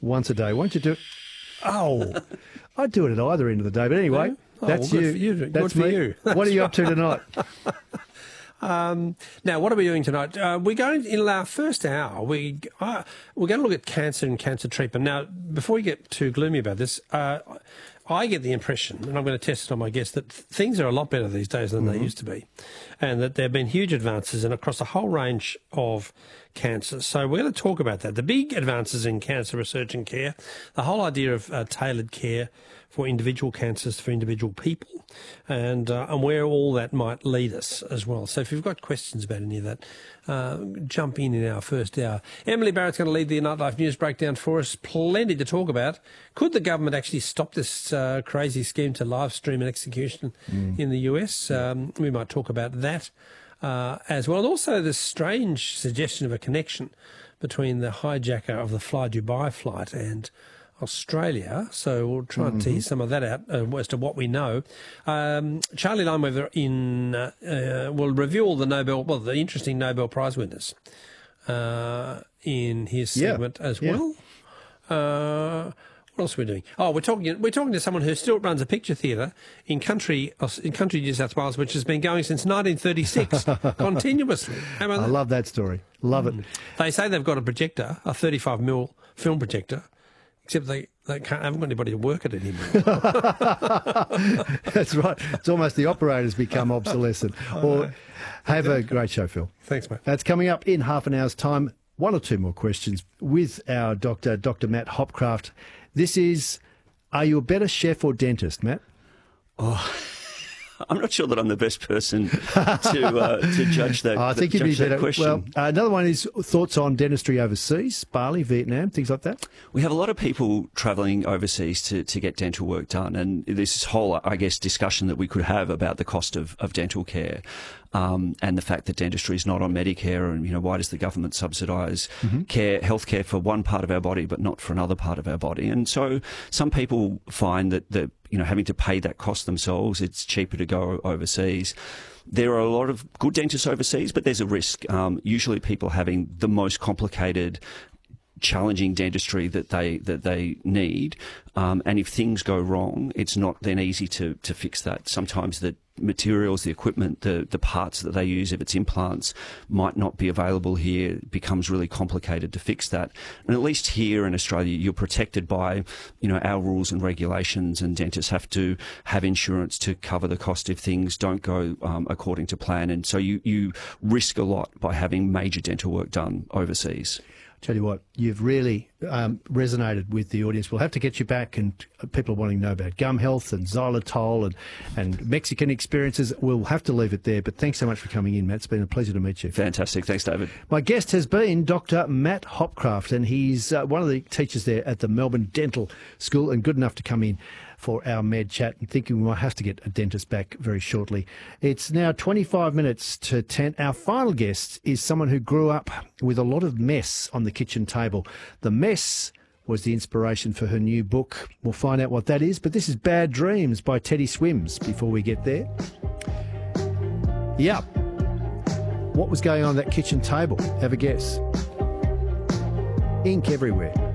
once a day. Won't you do it? Oh, I'd do it at either end of the day. But anyway, that's well, you. good for you. That's Good for me. you. What are you up to tonight? Now, what are we doing tonight? We're going in our first hour. We're going to look at cancer and cancer treatment. Now, before we get too gloomy about this, I get the impression, and I'm going to test it on my guests, that things are a lot better these days than they used to be, and that there have been huge advances and across a whole range of cancers. So we're going to talk about that. The big advances in cancer research and care, the whole idea of tailored care for individual cancers for individual people, and where all that might lead us as well. So if you've got questions about any of that, jump in our first hour. Emily Barrett's going to lead the Nightlife News breakdown for us. Plenty to talk about. Could the government actually stop this crazy scheme to live stream an execution in the US? We might talk about that as well. And also the strange suggestion of a connection between the hijacker of the Fly Dubai flight and Australia, so we'll try and tease some of that out as to what we know. Charlie Lineweather will reveal the interesting Nobel Prize winners in his segment as well. What else are we doing? Oh, we're talking to someone who still runs a picture theatre in country New South Wales, which has been going since 1936 continuously. How about I that? love that story. Love it. They say they've got a projector, a 35mm film projector. Except they haven't got anybody to work it anymore. That's right. It's almost the operators become obsolescent. Or have a great show, Phil. Thanks, mate. That's coming up in half an hour's time. One or two more questions with our doctor, Dr. Matt Hopcraft. This is, are you a better chef or dentist, Matt? Oh, I'm not sure that I'm the best person to judge that. I think you'd be better. Question. Well, another one is thoughts on dentistry overseas, Bali, Vietnam, things like that. We have a lot of people travelling overseas to get dental work done, and this whole, I guess, discussion that we could have about the cost of dental care. And the fact that dentistry is not on Medicare, and why does the government subsidise healthcare for one part of our body but not for another part of our body? And so some people find that having to pay that cost themselves, it's cheaper to go overseas. There are a lot of good dentists overseas, but there's a risk. Usually, people having the most complicated, challenging dentistry that they need, and if things go wrong, it's not then easy to fix that. Sometimes the materials, the equipment, the parts that they use, if it's implants, might not be available here. It becomes really complicated to fix that. And at least here in Australia, you're protected by our rules and regulations, and dentists have to have insurance to cover the cost if things don't go according to plan. And so you risk a lot by having major dental work done overseas. Tell you what, you've really resonated with the audience. We'll have to get you back, and people are wanting to know about gum health and xylitol and Mexican experiences. We'll have to leave it there, but thanks so much for coming in, Matt. It's been a pleasure to meet you. Fantastic. Thanks, David. My guest has been Dr. Matt Hopcraft, and he's one of the teachers there at the Melbourne Dental School, and good enough to come in for our med chat, and thinking we might have to get a dentist back very shortly. It's now 25 minutes to 10. Our final guest is someone who grew up with a lot of mess on the kitchen table. The mess was the inspiration for her new book. We'll find out what that is, but this is Bad Dreams by Teddy Swims before we get there. Yeah. What was going on at that kitchen table? Have a guess. Ink everywhere.